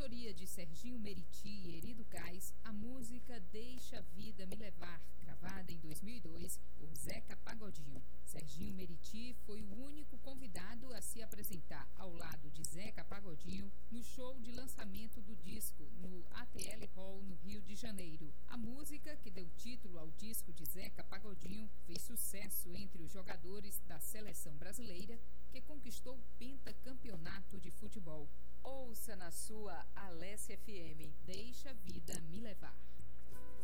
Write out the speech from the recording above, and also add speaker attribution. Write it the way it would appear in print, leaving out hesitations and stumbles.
Speaker 1: autoria de Serginho Meriti e Eri Ducais, a música Deixa a Vida Me Levar, gravada em 2002 por Zeca Pagodinho. Serginho Meriti foi o único convidado a se apresentar ao lado de Zeca Pagodinho no show de lançamento do disco no ATL Hall, no Rio de Janeiro. A música, que deu título ao disco de Zeca Pagodinho, fez sucesso entre os jogadores da seleção brasileira, que conquistou o pentacampeonato de futebol. Ouça na sua Alessia FM, Deixa a Vida Me Levar.